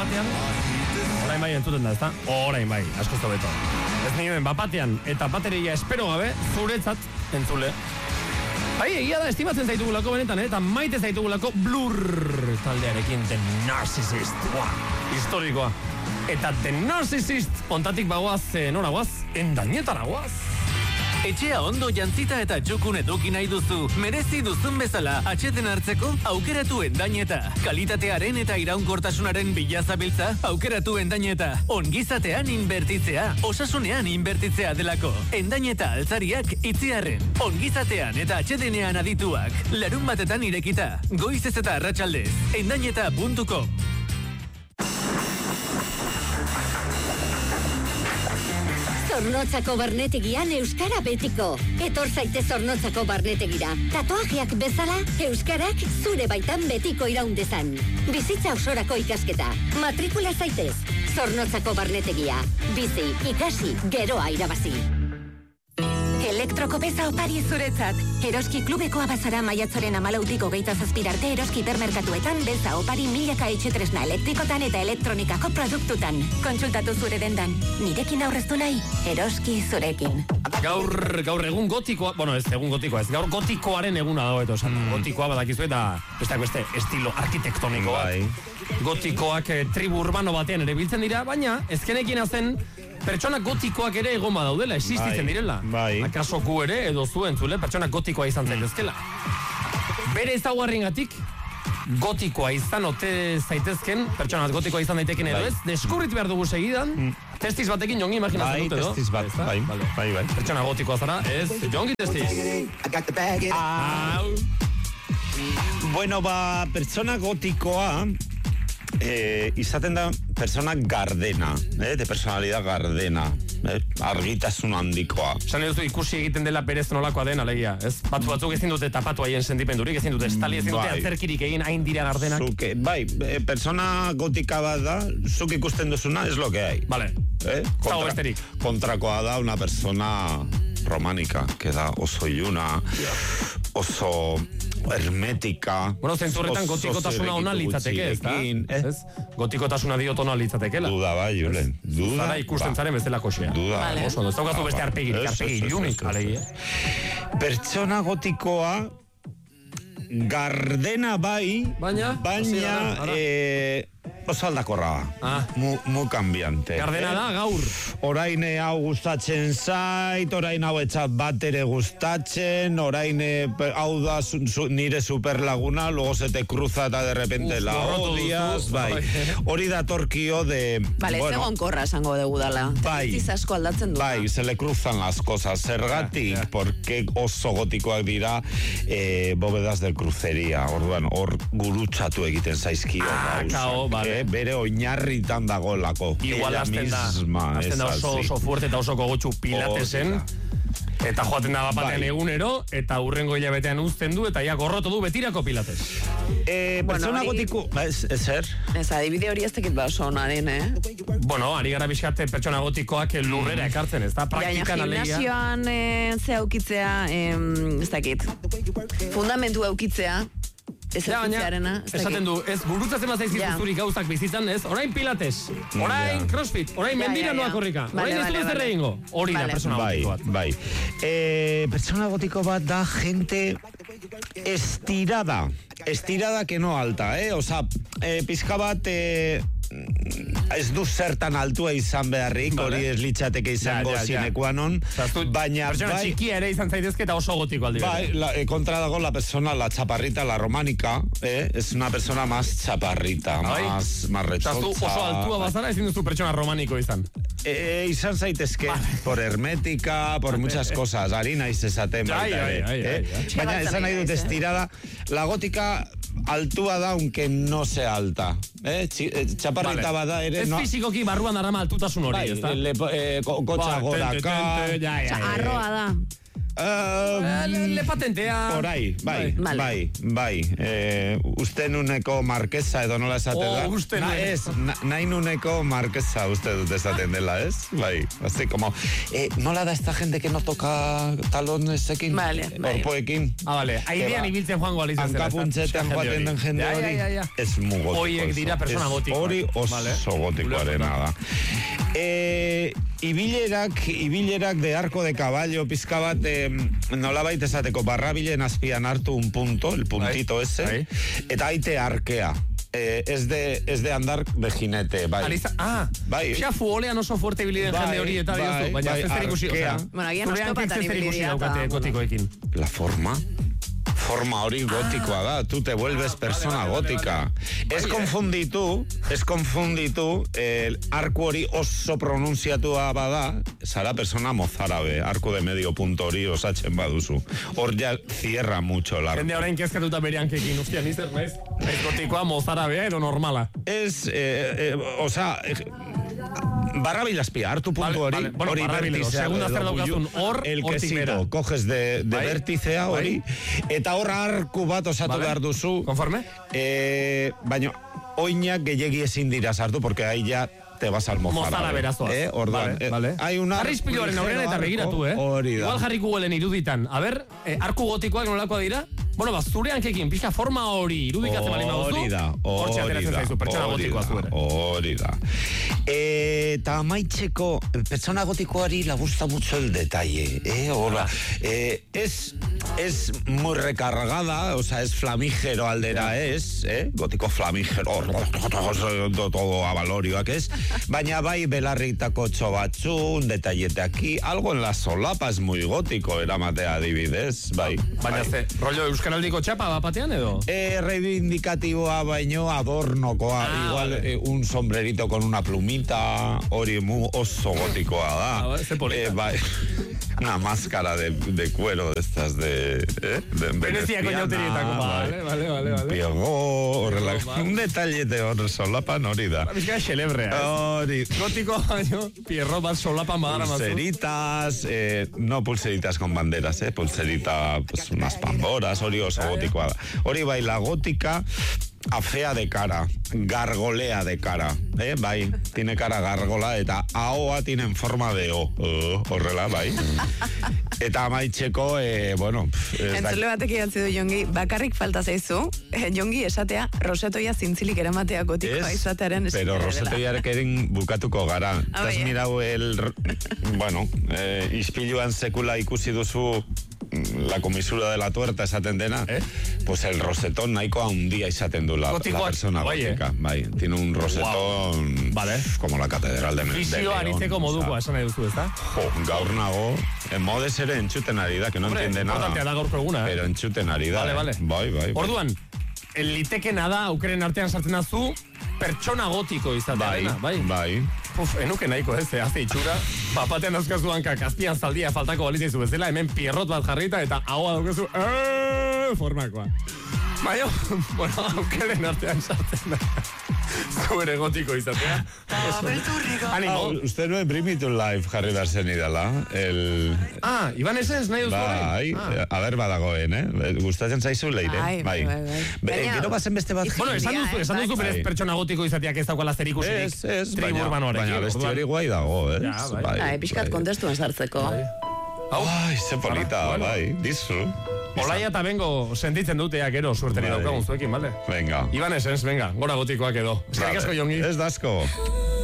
bapatean, orain bai entzuten da, ezta? Orain bai, askoz hobeto. Ez nioen bapatean eta bateria espero gabe, zuretzat entzule. Bai, egia da, estimatzen zaitugulako benetan, eta maite zaitugulako Blur taldearekin The Narcissist. Historikoa. Eta The Narcissist, ontatik bagoaz, nora guaz, endainetara guaz. Etxea ondo jantzita eta txukun eduki nahi duzu. Merezi duzun bezala atxeden hartzeko aukeratu endaineta. Kalitatearen eta iraunkortasunaren bila zabiltza, aukeratu endaineta. Ongizatean inbertitzea, osasunean inbertitzea delako. Endaineta altzariak itziarren. Ongizatean eta atxedenean adituak. Larun batetan irekita. Goizez eta arratsaldez. Endaineta.com. Zornotzako barnetegian euskara betiko. Etor zaitez Zornotzako barnetegira. Tatuajeak bezala, euskarak zure baitan betiko iraundezan. Bizitza osorako ikasketa. Matrikula zaitez. Zornotzako barnetegia. Bizi, ikasi, geroa irabazi. Elektroko beza opari zuretzat. Eroski klubekoa bazara maiatzaren 14 27 arte Eroski hipermerkatuetan beza opari milaka etxetresna elektrikotan eta elektronikako produktutan. Kontsultatu zure dendan. Nirekin aurreztu nahi, Eroski zurekin. Gaur egun gotikoa, bueno, ez egun gotikoa ez, gaur gotikoaren eguna dago eto, gotikoa badakizu eta beste estilo arkitektonikoa. Gotikoak tribu urbano batean ere biltzen dira, baina ezkenekin zen pertsona gotikoak ere egon badaudela, existitzen direla. Akaso gu ere edo zuen zule pertsona gotikoa izan zaitezkela. Bere ezaugarriengatik gotikoa izan ote zaitezken, pertsona gotikoa izan daiteken edo ez, deskurritu behar dugu segidan, testiz batekin jongi imaginatzen dute edo. Testiz bat, bai. Pertsona gotikoa zara, ez, jongi testiz. Bueno, pertsona gotikoa izaten da persona gardena, de personalidad gardena, argitasun handikoa. Esan edo ikusi egiten dela berez nolakoa den, alegia, ez? Batzuk ezin dute tapatu haien sentipendurik, ezin dute estali, ezin dute atzerkirik egin hain dira gardenak. Bai, persona gotika bat da, zuk ikusten duzuna, es lo que hay. Vale, zago besterik. Kontrakoa da una persona románica, que da oso iluna, oso hermética. Bueno, zentzurretan gotikotasuna ona litzateke, ez? Gotikotasuna diot ona litzatekela. Duda, bai, Julen. Duda. Zara ikusten zaren bezala koxea. Duda. Oso, ez daukazu beste arpegi ilunik, alegia. Pertsona gotikoa gardena bai, baina oso aldakorra. Mu cambiante. Gardena da, gaur. Orain hau gustatzen zait, orain hau etxat bat ere gustatzen, orain hau da nire superlaguna, luego se te cruza eta de repente la odias, bai. Hori da torkio de... Vale, ez egon korra esango dugu dala. Bai. Asko aldatzen du. Bai, se le cruzan las cosas. Zergatik, porque oso gotikoak dira bóvedas de crucería. Orduan, hor gurutxatu egiten zaizkio. Bere oinarritan dagolako. Igual azten da oso fuerte eta oso gogotxu pilatesen. Eta joaten da batean egunero, eta hurrengo hilabetean uzten du, eta ja gorroto du betirako pilates. Pertsona gotiko... Zer? Ez, adibide hori ez tekit ba oso onaren, Bueno, ari gara bizkate pertsona gotikoak lurrera ekartzen, ez da? Praktikan alegia. Gimnasioan ze aukitzea, ez dakit. Fundamentu aukitzea, ez eukitzearena. Esaten du, ez gurutzatzen bazaizkizu zuri gauzak bizitzan, ez? Orain pilates, orain crossfit, orain mendira noa korrika, orain ez du zer egingo. Hori da persona gotiko bat. Bai. Persona gotiko bat da gente estirada. Estirada que no alta, Osa, pizka bat... ez du zertan altua izan beharrik, hori ez litzateke izango zinekuanon, baina... Persona txikia ere izan zaitezke eta oso gotiko aldi. Bai, kontra dago la persona, la chaparrita, la románica, es una persona más chaparrita, más rechotza. Oso altua bazara, ezin duzu pertsona romaniko izan. Izan zaitezke, por hermética, por muchas cosas, harina izesaten baita. Baina esan nahi dut estirada, la gótica... altua da, aunque no sea alta. Chaparrita bada ere... Ez fizikoki barruan darama altutasun hori, ez da? Kotxa goraka... Arroa da. Le patentea. Orai, bai. Uste nuneko markesa edo nola esate da. Uste nahi nuneko markesa uste dut esaten dela, ez? Bai, así como, nola da esta gente que no toca talonesekin? Vale. Orpoekin. Vale, aidean ibiltzen joango alizen zela. Hankapuntzetan joaten den jende hori. Ez mu gotiko. Horiek dira persona gotikoak. Hori oso gotikoarena da. Ibilerak de arco de caballo, pizka bat, nolabait esateko, barrabilen azpian hartu un punto, el puntito ese, eta aite arkea. Es de andar de jinete, bai. Bai. Xafu olean oso fuerte ibiliden jende hori eta diozu, baina ez zer ikusi, Bueno, agian ostopatan ibilidia. Gotikoekin. La forma hori gotikoa da, tú te vuelves persona gótica. Ez konfunditu, el arku hori oso pronunziatua bada, zara persona mozárabe, arku de medio punto hori osatzen baduzu. Hor ya cierra mucho el arco. Jende orain kezkatuta bereankekin, ustia, nizer, naiz gotikoa mozarabea edo normala. Barrabilazpia, hartu puntu hori, hori vertizea. Segunda zer daukazun, hor, el quesito, coges de vertizea hori, eta hor arku bat osatu behar duzu. Konforme? Baina, oinak gehiagi ezin dira sartu, porque ahí ya te vas al mozara berazoaz. Orduan, hay una... Jarri ispiloaren aurrean eta begiratu, Hori da. Igual jarri Googleen iruditan. A ber, arku gotikoak nolakoa dira? Bueno, zure hankekin, pixka forma hori irudikatzen bali maduzu. Hori da. Eta amaitzeko, pertsona gotikoari la gusta mucho el detalle, hola. Es muy recargada, o sea, es flamígero aldera es, gotiko flamígero, todo abalorioak es, baina bai belarritako txobatzu, un detallete aquí, algo en la solapa es muy gótico, eramatea adibidez, bai. Baina ze, rollo euskaraldiko txapa bapatean edo? Reivindicatiboa baino adornokoa, igual un sombrerito con una plumita, hori oso gotikoa da. Ze polita. Bai. Una máscara de cuero de estas de Veneziako jauterietako, vale. Piogo, un detallete hor solapan hori da. Bizka xelebrea, hori. Gotiko baino, pierro bat solapan badara mazu. Pulseritas, no pulseritas con banderas, pulserita, pues unas pamboras, hori oso gotikoa da. Hori bai, la gótica afea de cara, gargolea de cara, bai, tiene cara gargola, eta ahoa tiene en forma de O, horrela, bai. Eta amaitzeko, bueno... Entzule batek idatzi du, Jongi, bakarrik falta zaizu, Jongi esatea, rosetoia zintzilik eramatea gotikoa izatearen... Pero rosetoiarekin bukatuko gara. Taz mirau bueno, ispiluan sekula ikusi duzu la comisura de la tuerta esaten dena, pues el rosetón nahikoa un día izaten du la persona gótica. Bai, tiene un rosetón como la catedral de León. Fisio aritzeko modukoa esan nahi duzu, ezta? Gaur nago, modez ere entzuten ari da, que no entiende nada. Importantea da gaurko eguna, Pero entzuten ari da. Vale. Bai. Orduan, litekena da, aukeren artean sartzen dazu, pertsona gotiko izatea. Bai. Enuke nahiko ez, haze itxura, papatean dauzkazu hankak, azpian zaldia faltako balitzaizu bezala, hemen pierrot bat jarrita eta ahoa daukazu, formakoa. Baina, bueno, aukeren artean sartzen da. Zure gotiko izatea. Animo. Uste nuen Primitive Life jarri behar zen idala. Iban esens nahi duzu hori? Bai, haber badagoen, gustatzen zaizu leire. Bai. Gero bazen beste bat. Bueno, esan duzu berez pertsona gotiko izateak ez daukala zer ikusirik. Tribu urbanoarekin. Baina besti hori guai dago, Piskat kontestuan sartzeko. Ai, ze polita, bai, dizu. Olaia eta bengo sentitzen dutea gero suerteri daukagun zuekin, bale? Venga. Iban esens, venga, gora gotikoak edo. Eskerrik asko, Jongi. Ez da asko.